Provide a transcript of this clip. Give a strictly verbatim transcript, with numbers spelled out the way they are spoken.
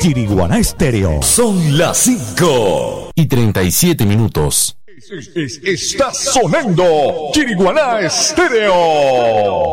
Chiriguaná Estéreo. Son las cinco y treinta y siete minutos. Es, es, está sonando Chiriguaná Estéreo.